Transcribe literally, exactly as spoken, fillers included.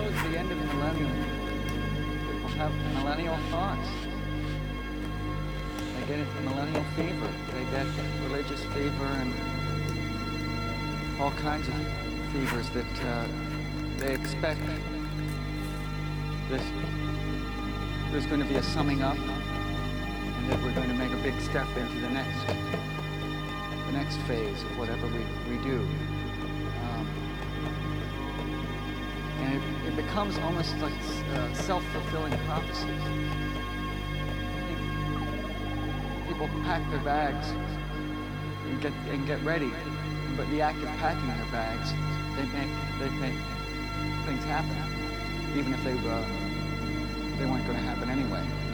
towards the end of the millennium, people have millennial thoughts. They get millennial fever. They get religious fever and all kinds of fevers that uh, they expect this, there's going to be a summing up and that we're going to make a big step into the next, the next phase of whatever we, we do. Um, and it, it becomes almost like uh, self-fulfilling prophecy. I think people pack their bags and get, and get ready. But the act of packing their bags, they make they make things happen, even if they uh, they weren't going to happen anyway.